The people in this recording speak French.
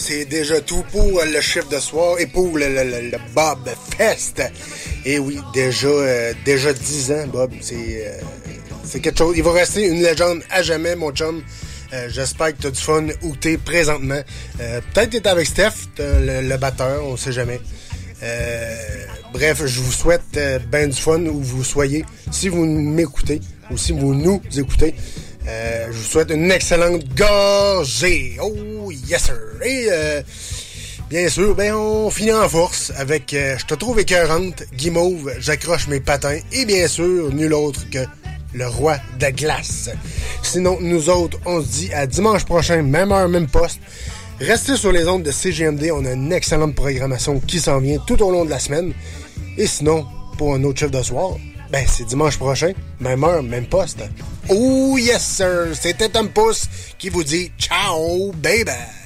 c'est déjà tout pour le chiffre de soir et pour le Bob Fest. Et oui, déjà 10 ans, Bob, c'est quelque chose. Il va rester une légende à jamais, mon chum. J'espère que t'as du fun où t'es présentement. Peut-être que t'es avec Steph, le batteur, on sait jamais. Bref, je vous souhaite ben du fun où vous soyez. Si vous m'écoutez ou si vous nous écoutez, je vous souhaite une excellente gorgée. Oh, yes sir. Et bien sûr, on finit en force avec Je te trouve écœurante, Guimauve, J'accroche mes patins et bien sûr, nul autre que le roi de la glace. Sinon, nous autres, on se dit à dimanche prochain, même heure, même poste. Restez sur les ondes de CGMD, on a une excellente programmation qui s'en vient tout au long de la semaine. Et sinon, pour un autre chiffre de soir, c'est dimanche prochain, même heure, même poste. Oh yes sir, c'était Tom Pouce qui vous dit ciao baby.